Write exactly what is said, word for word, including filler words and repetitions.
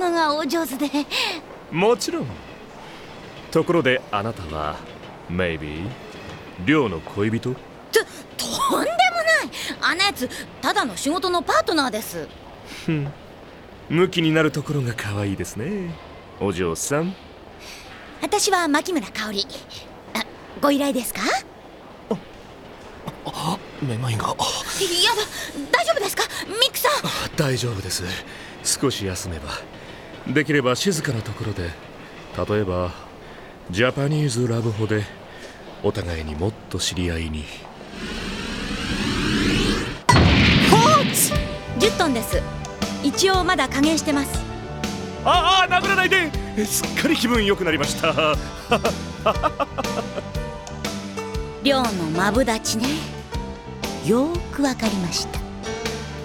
ムがお上手で。 もちろん。ところであなたは maybe 亮の恋人？ と、とんでもない。あんなやつただの仕事のパートナーです。 ふん、ムキになるところが可愛いですね、お嬢さん。 私は牧村香織。あ、ご依頼ですか？ あ、めまいが。 やだ、大丈夫ですかミックさん。 大丈夫です。少し休めば。できれば静かなところで、例えばジャパニーズラブホでお互いにもっと知り合いに。 ホーチじゅっトンです。一応まだ加減してます。 ああ、殴らないで。すっかり気分良くなりました。 亮のマブダチね。よーくわかりました。